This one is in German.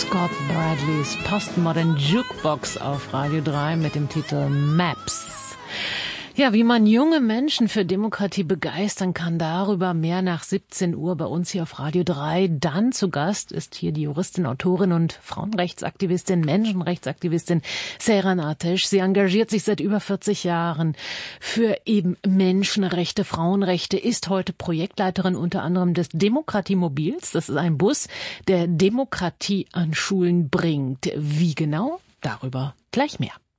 Scott Bradleys Postmodern Jukebox auf Radio 3 mit dem Titel Maps. Ja, wie man junge Menschen für Demokratie begeistern kann, darüber mehr nach 17 Uhr bei uns hier auf Radio 3. Dann zu Gast ist hier die Juristin, Autorin und Frauenrechtsaktivistin, Menschenrechtsaktivistin Seyran Ateş. Sie engagiert sich seit über 40 Jahren für eben Menschenrechte, Frauenrechte, ist heute Projektleiterin unter anderem des Demokratiemobils. Das ist ein Bus, der Demokratie an Schulen bringt. Wie genau? Darüber gleich mehr.